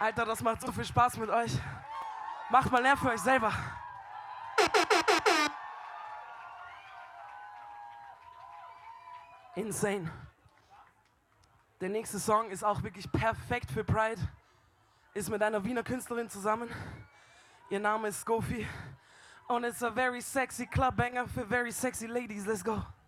Alter, das macht so viel Spaß mit euch. Macht mal Lärm für euch selber. Insane. Der nächste Song ist auch wirklich perfekt für Pride. Ist mit einer Wiener Künstlerin zusammen. Ihr Name ist Skofi. Und it's a very sexy club banger für very sexy ladies. Let's go.